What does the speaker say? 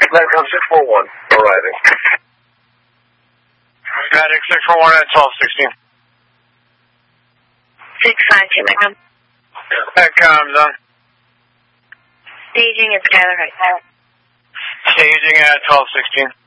Medicom 641 arriving. Medic 641 at 1216. 652 Medicom. Medicom done. Staging at Skylar Heights. Staging at 1216.